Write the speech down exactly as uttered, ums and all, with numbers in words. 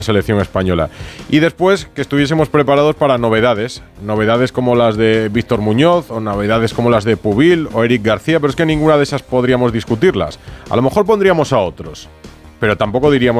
selección española. Y después que estuviésemos preparados para novedades, novedades como las de Víctor Muñoz o novedades como las de Pubil o Eric García, pero es que ninguna de esas podríamos discutirlas. A lo mejor pondríamos a otros, pero tampoco diríamos